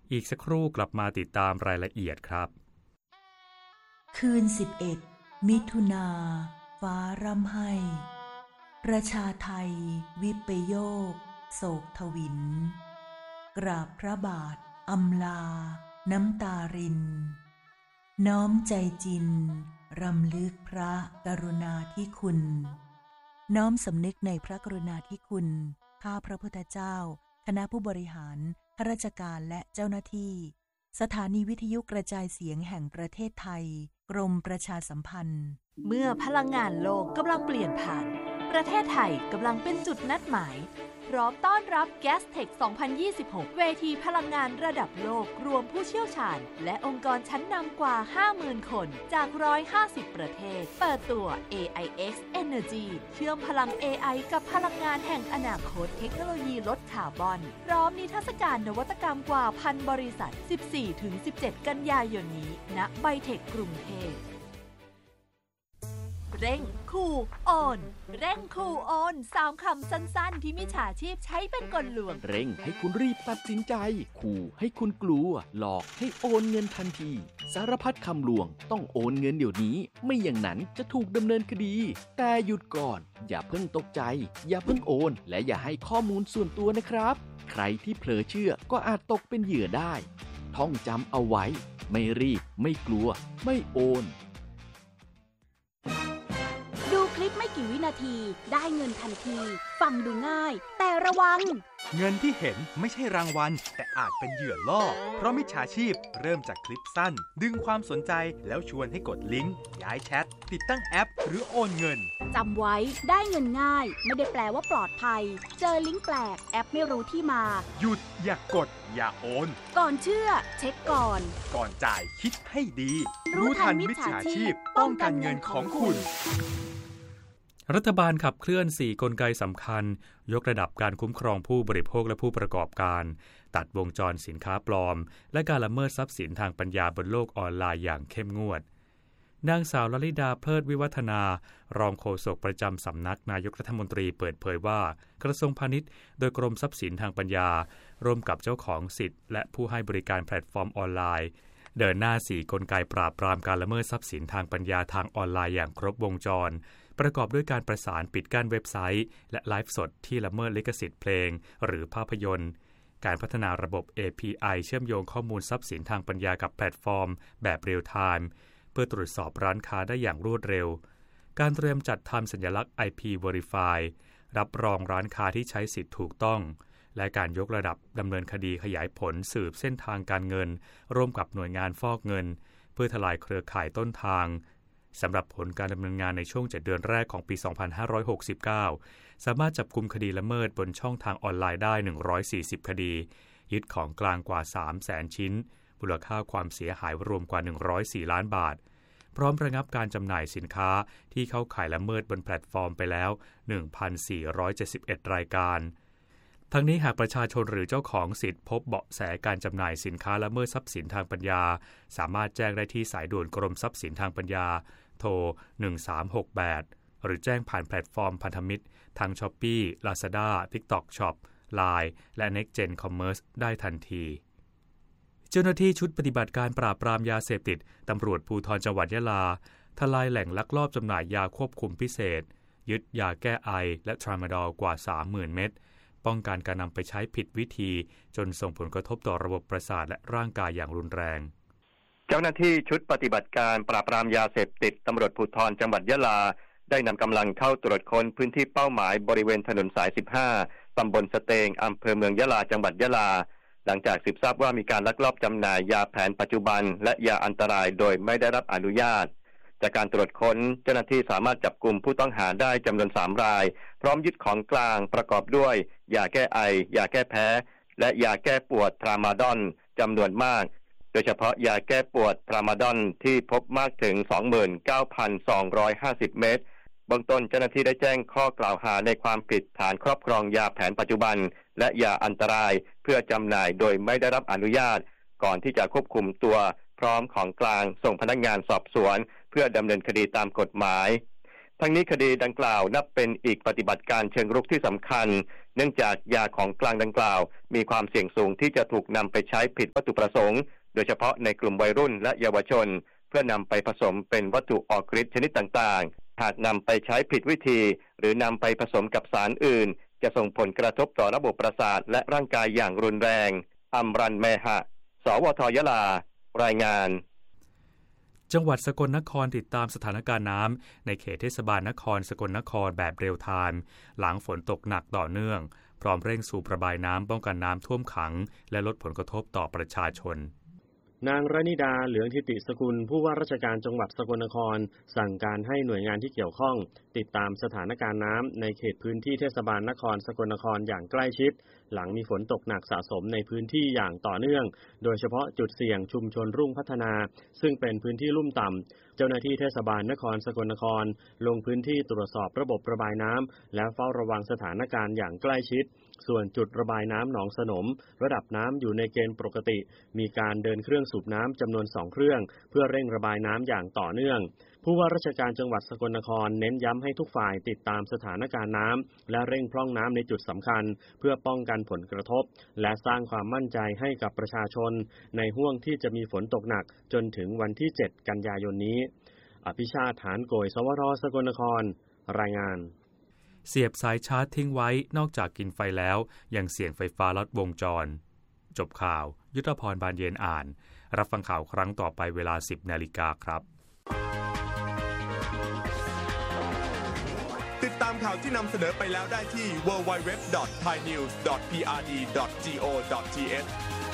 อีกสักครู่กลับมาติดตามรายละเอียดครับคืน11 มิถุนาฟ้าร่ำไห้ประชาไทยวิปโยคโศกทวินกราบพระบาทอำลาน้ำตารินน้อมใจจินรำลึกพระกรุณาธิคุณน้อมสำนึกในพระกรุณาธิคุณข้าพระพุทธเจ้าคณะผู้บริหารข้าราชการและเจ้าหน้าที่สถานีวิทยุกระจายเสียงแห่งประเทศไทยกรมประชาสัมพันธ์เมื่อพลังงานโลกกำลังเปลี่ยนผ่านประเทศไทยกำลังเป็นจุดนัดหมายพร้อมต้อนรับ Gastech 2026 เวทีพลังงานระดับโลกรวมผู้เชี่ยวชาญและองค์กรชั้นนำกว่า 50,000 คนจาก150 ประเทศเปิดตัว AIX Energy เชื่อมพลัง AI กับพลังงานแห่งอนาคตเทคโนโลยีลดคาร์บอนพร้อมนิทรรศการนวัตกรรมกว่า 1,000 บริษัท 14-17 กันยายนนี้ณไบเทคกรุงเทพเร่งคูโอนเร่งคูโอน3คำสั้นๆที่มิจฉาชีพใช้เป็นกลลวงเร่งให้คุณรีบตัดสินใจขู่ให้คุณกลัวหลอกให้โอนเงินทันทีสารพัดคำลวงต้องโอนเงินเดี๋ยวนี้ไม่อย่างนั้นจะถูกดำเนินคดีแต่หยุดก่อนอย่าเพิ่งตกใจอย่าเพิ่งโอนและอย่าให้ข้อมูลส่วนตัวนะครับใครที่เผลอเชื่อก็อาจตกเป็นเหยื่อได้ท่องจำเอาไว้ไม่รีบไม่กลัวไม่โอนคลิปไม่กี่วินาทีได้เงินทันทีฟังดูง่ายแต่ระวังเงินที่เห็นไม่ใช่รางวัลแต่อาจเป็นเหยื่อล่อเพราะมิจฉาชีพเริ่มจากคลิปสั้นดึงความสนใจแล้วชวนให้กดลิงก์ย้ายแชทติดตั้งแอปหรือโอนเงินจำไว้ได้เงินง่ายไม่ได้แปลว่าปลอดภัยเจอลิงก์แปลกแอปไม่รู้ที่มาหยุดอย่ากดอย่าโอนก่อนเชื่อเช็คก่อนจ่ายคิดให้ดีรู้ทันมิจฉาชีพป้องกันเงินของคุณรัฐบาลขับเคลื่อน 4 กลไกสำคัญยกระดับการคุ้มครองผู้บริโภคและผู้ประกอบการตัดวงจรสินค้าปลอมและการละเมิดทรัพย์สินทางปัญญาบนโลกออนไลน์อย่างเข้มงวดนางสาวลลิดาเพลิดวิวัฒนารองโฆษกประจำสำนักนายกรัฐมนตรีเปิดเผยว่ากระทรวงพาณิชย์โดยกรมทรัพย์สินทางปัญญาร่วมกับเจ้าของสิทธิ์และผู้ให้บริการแพลตฟอร์มออนไลน์เดินหน้า 4 กลไกปราบปรามการละเมิดทรัพย์สินทางปัญญาทางออนไลน์อย่างครบวงจรประกอบด้วยการประสานปิดกั้นเว็บไซต์และไลฟ์สดที่ละเมิดลิขสิทธิ์เพลงหรือภาพยนตร์การพัฒนาระบบ API เชื่อมโยงข้อมูลทรัพย์สินทางปัญญากับแพลตฟอร์มแบบเรียลไทม์เพื่อตรวจสอบร้านค้าได้อย่างรวดเร็วการเตรียมจัดทำสัญลักษณ์ IP Verify รับรองร้านค้าที่ใช้สิทธิ์ถูกต้องและการยกระดับดำเนินคดีขยายผลสืบเส้นทางการเงินร่วมกับหน่วยงานฟอกเงินเพื่อทลายเครือข่ายต้นทางสำหรับผลการดำเนินงานในช่วง7 เดือนแรกของปี 2569 สามารถจับกุมคดีละเมิดบนช่องทางออนไลน์ได้140 คดียึดของกลางกว่า 300,000 ชิ้นมูลค่าความเสียหายรวมกว่า104 ล้านบาทพร้อมระงับการจำหน่ายสินค้าที่เข้าข่ายละเมิดบนแพลตฟอร์มไปแล้ว 1,471 รายการทั้งนี้หากประชาชนหรือเจ้าของสิทธิ์พบเบาะแสการจำหน่ายสินค้าละเมิดทรัพย์สินทางปัญญาสามารถแจ้งได้ที่สายด่วนกรมทรัพย์สินทางปัญญาโทร1368หรือแจ้งผ่านแพลตฟอร์มพันธมิตรทาง Shopee Lazada TikTok Shop LINE และ Next Gen Commerce ได้ทันทีเจ้าหน้าที่ชุดปฏิบัติการปราบปรามยาเสพติดตำรวจภูธรจังหวัดยะลาทลายแหล่งลักลอบจำหน่ายยาควบคุมพิเศษยึดยาแก้ไอและทรามาดอลกว่า 30,000 เม็ดป้องกันการนำไปใช้ผิดวิธีจนส่งผลกระทบต่อระบบประสาทและร่างกายอย่างรุนแรงเจ้าหน้าที่ชุดปฏิบัติการปราบปรามยาเสพติดตำรวจภูธรจังหวัดยะลาได้นำกำลังเข้าตรวจค้นพื้นที่เป้าหมายบริเวณถนนสาย 15 ตำบลสเตงอำเภอเมืองยะลาจังหวัดยะลาหลังจากสืบทราบว่ามีการลักลอบจำหน่ายยาแผนปัจจุบันและยาอันตรายโดยไม่ได้รับอนุญาตจากการตรวจค้นเจ้าหน้าที่สามารถจับกุมผู้ต้องหาได้จำนวน3 รายพร้อมยึดของกลางประกอบด้วยยาแก้ไอยาแก้แพ้และยาแก้ปวดทรามาดอนจำนวนมากโดยเฉพาะยาแก้ปวดทรามาดอนที่พบมากถึง 29,250 เม็ดเบื้องต้นเจ้าหน้าที่ได้แจ้งข้อกล่าวหาในความผิดฐานครอบครองยาแผนปัจจุบันและยาอันตรายเพื่อจำหน่ายโดยไม่ได้รับอนุญาตก่อนที่จะควบคุมตัวพร้อมของกลางส่งพนักงานสอบสวนเพื่อดำเนินคดีตามกฎหมายทั้งนี้คดีดังกล่าวนับเป็นอีกปฏิบัติการเชิงรุกที่สำคัญเนื่องจากยาของกลางดังกล่าวมีความเสี่ยงสูงที่จะถูกนำไปใช้ผิดวัตถุประสงค์โดยเฉพาะในกลุ่มวัยรุ่นและเยาวชนเพื่อนำไปผสมเป็นวัตถุออกฤทธิ์ชนิดต่างๆหากนำไปใช้ผิดวิธีหรือนำไปผสมกับสารอื่นจะส่งผลกระทบต่อระบบประสาทและร่างกายอย่างรุนแรงอำรันเมหะสวทยะลารายงานจังหวัดสกลนครติดตามสถานการณ์น้ำในเขตเทศบาลนครสกลนครแบบเรียลไทม์หลังฝนตกหนักต่อเนื่องพร้อมเร่งสูบระบายน้ำป้องกันน้ำท่วมขังและลดผลกระทบต่อประชาชนนางรณิดาเหลืองทิติสกุลผู้ว่าราชการจังหวัดสกลนครสั่งการให้หน่วยงานที่เกี่ยวข้องติดตามสถานการณ์น้ำในเขตพื้นที่เทศบาลนครสกลนครอย่างใกล้ชิดหลังมีฝนตกหนักสะสมในพื้นที่อย่างต่อเนื่องโดยเฉพาะจุดเสี่ยงชุมชนรุ่งพัฒนาซึ่งเป็นพื้นที่ลุ่มต่ำเจ้าหน้าที่เทศบาลนครสกลนครลงพื้นที่ตรวจสอบระบบระบายน้ำและเฝ้าระวังสถานการณ์อย่างใกล้ชิดส่วนจุดระบายน้ำหนองสนมระดับน้ำอยู่ในเกณฑ์ปกติมีการเดินเครื่องสูบน้ำจำนวน2เครื่องเพื่อเร่งระบายน้ำอย่างต่อเนื่องผู้ว่าราชการจังหวัดสกลนครเน้นย้ำให้ทุกฝ่ายติดตามสถานการณ์น้ำและเร่งพร่องน้ำในจุดสำคัญเพื่อป้องกันผลกระทบและสร้างความมั่นใจให้กับประชาชนในห้วงที่จะมีฝนตกหนักจนถึงวันที่7กันยายนนี้อภิชาติ ฐานโกยสวทสกลนครรายงานเสียบสายชาร์จทิ้งไว้นอกจากกินไฟแล้วยังเสี่ยงไฟฟ้าลัดวงจรจบข่าวยุทธพรบานเย็นอ่านรับฟังข่าวครั้งต่อไปเวลา 10 นาฬิกาครับติดตามข่าวที่นำเสนอไปแล้วได้ที่ www.thainews.prd.go.th